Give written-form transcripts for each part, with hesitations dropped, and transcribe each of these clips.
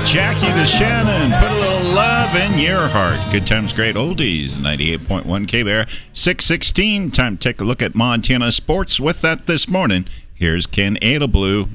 Jackie DeShannon, put a little love in your heart. Good times, great oldies. 98.1 K-Bear, 6:16. Time to take a look at Montana sports. With that this morning, here's Ken Adelblue.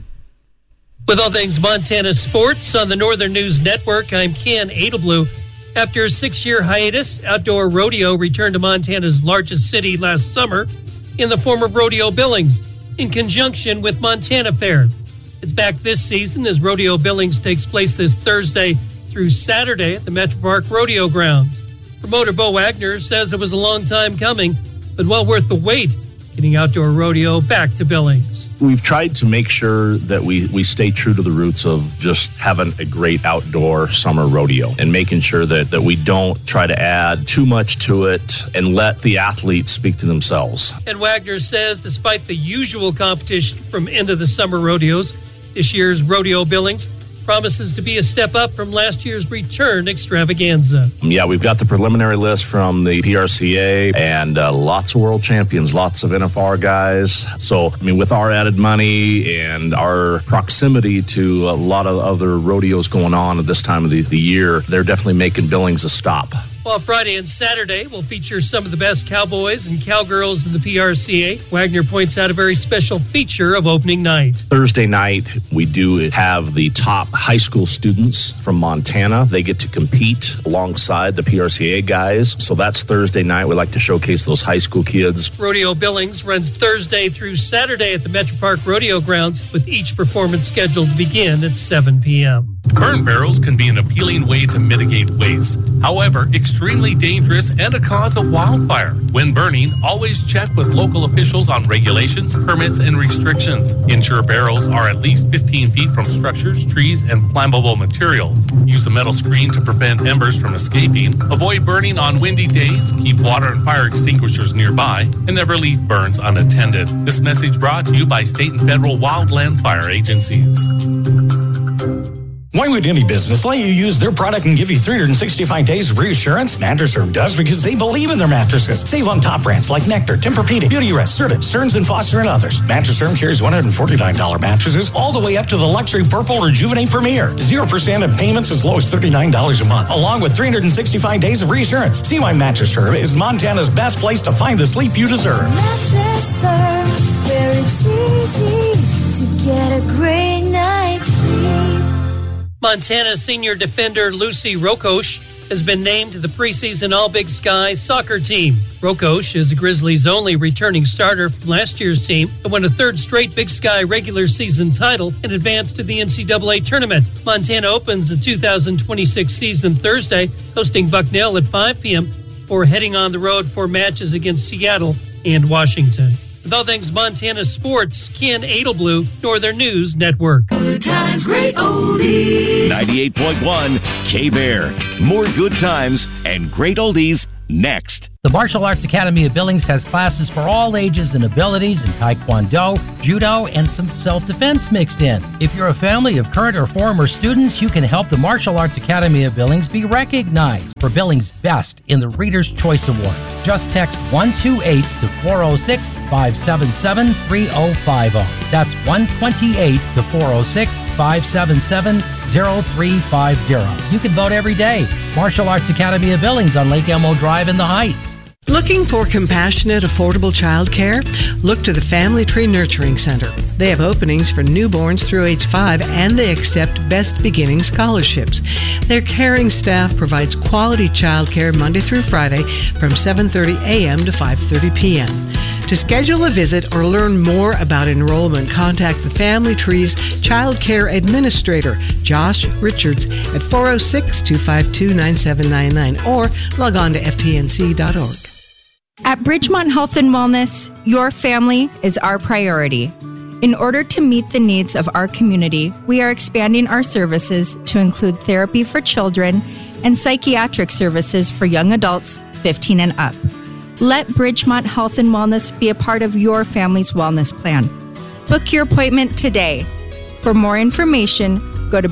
With all things Montana sports on the Northern News Network, I'm Ken Adelblue. After a 6-year hiatus, Outdoor Rodeo returned to Montana's largest city last summer in the form of Rodeo Billings, in conjunction with Montana Fair. It's back this season as Rodeo Billings takes place this Thursday through Saturday at the Metro Park Rodeo Grounds. Promoter Bo Wagner says it was a long time coming, but well worth the wait, getting Outdoor Rodeo back to Billings. We've tried to make sure that we stay true to the roots of just having a great outdoor summer rodeo and making sure that we don't try to add too much to it and let the athletes speak to themselves. And Wagner says despite the usual competition from end of the summer rodeos, this year's Rodeo Billings promises to be a step up from last year's return extravaganza. Yeah, we've got the preliminary list from the PRCA and lots of world champions, lots of NFR guys. So, with our added money and our proximity to a lot of other rodeos going on at this time of the year, they're definitely making Billings a stop. While Friday and Saturday will feature some of the best cowboys and cowgirls in the PRCA, Wagner points out a very special feature of opening night. Thursday night, we do have the top high school students from Montana. They get to compete alongside the PRCA guys. So that's Thursday night. We like to showcase those high school kids. Rodeo Billings runs Thursday through Saturday at the Metro Park Rodeo Grounds, with each performance scheduled to begin at 7 p.m. Burn barrels can be an appealing way to mitigate waste. However, extremely dangerous and a cause of wildfire. When burning, always check with local officials on regulations, permits, and restrictions. Ensure barrels are at least 15 feet from structures, trees, and flammable materials. Use a metal screen to prevent embers from escaping. Avoid burning on windy days. Keep water and fire extinguishers nearby. And never leave burns unattended. This message brought to you by state and federal wildland fire agencies. Why would any business let you use their product and give you 365 days of reassurance? Mattress Firm does because they believe in their mattresses. Save on top brands like Nectar, Tempur-Pedic, Beautyrest, Serta, Stearns & Foster, and others. Mattress Firm carries $149 mattresses all the way up to the luxury Purple Rejuvenate Premier. 0% in payments as low as $39 a month, along with 365 days of reassurance. See why Mattress Firm is Montana's best place to find the sleep you deserve. Mattress Firm, where it's easy to get a great night's sleep. Montana senior defender Lucy Rokosh has been named to the preseason All Big Sky soccer team. Rokosh is the Grizzlies' only returning starter from last year's team that won a third straight Big Sky regular season title and advanced to the NCAA tournament. Montana opens the 2026 season Thursday, hosting Bucknell at 5 p.m. before heading on the road for matches against Seattle and Washington. With all things Montana sports, Ken Adelblue, Northern News Network. Good times, great oldies. 98.1 K-Bear. More good times and great oldies next. The Martial Arts Academy of Billings has classes for all ages and abilities in Taekwondo, Judo, and some self-defense mixed in. If you're a family of current or former students, you can help the Martial Arts Academy of Billings be recognized for Billings' Best in the Reader's Choice Award. Just text 128 to 406-577-3050. That's 128 to 406-577-0350. You can vote every day. Martial Arts Academy of Billings on Lake Elmo Drive in the Heights. Looking for compassionate, affordable child care? Look to the Family Tree Nurturing Center. They have openings for newborns through age 5, and they accept Best Beginning scholarships. Their caring staff provides quality child care Monday through Friday from 7:30 a.m. to 5:30 p.m. To schedule a visit or learn more about enrollment, contact the Family Tree's Child Care Administrator, Josh Richards, at 406-252-9799 or log on to ftnc.org. At Bridgemont Health and Wellness, your family is our priority. In order to meet the needs of our community, we are expanding our services to include therapy for children and psychiatric services for young adults 15 and up. Let Bridgemont Health and Wellness be a part of your family's wellness plan. Book your appointment today. For more information, go to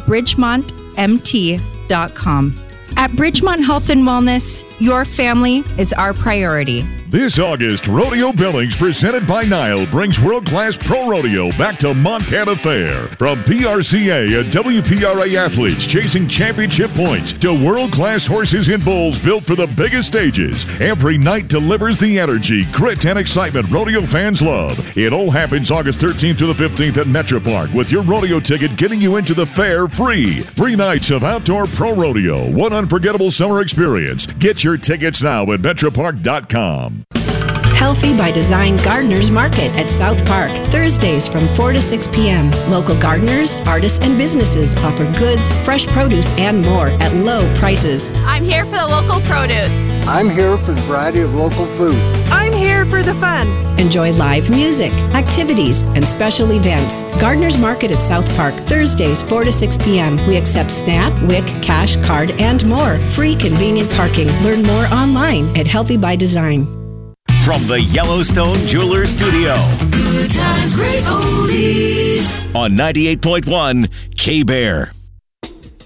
bridgemontmt.com. At Bridgemont Health and Wellness, your family is our priority. This August, Rodeo Billings, presented by Nile, brings world-class pro rodeo back to Montana Fair. From PRCA and WPRA athletes chasing championship points to world-class horses and bulls built for the biggest stages, every night delivers the energy, grit, and excitement rodeo fans love. It all happens August 13th through the 15th at Metro Park, with your rodeo ticket getting you into the fair free. 3 nights of outdoor pro rodeo, one unforgettable summer experience. Get your tickets now at metropark.com. Healthy by Design Gardeners Market at South Park, Thursdays from 4 to 6 p.m. Local gardeners, artists, and businesses offer goods, fresh produce, and more at low prices. I'm here for the local produce. I'm here for the variety of local food. I'm here for the fun. Enjoy live music, activities, and special events. Gardeners Market at South Park, Thursdays 4 to 6 p.m. We accept SNAP, WIC, cash, card, and more. Free convenient parking. Learn more online at Healthy by Design. From the Yellowstone Jewelers Studio. Good times, great oldies. On 98.1 K-Bear.